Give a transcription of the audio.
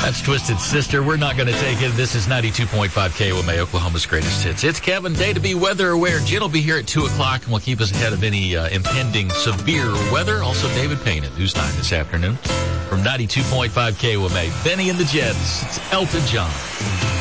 That's Twisted Sister. We're not going to take it. This is 92.5 KOMA, Oklahoma's greatest hits. It's Kevin Day to be weather aware. Jen will be here at 2 o'clock and will keep us ahead of any impending severe weather. Also, David Payne at News 9 this afternoon. From 92.5 KOMA, Benny and the Jets. It's Elton John.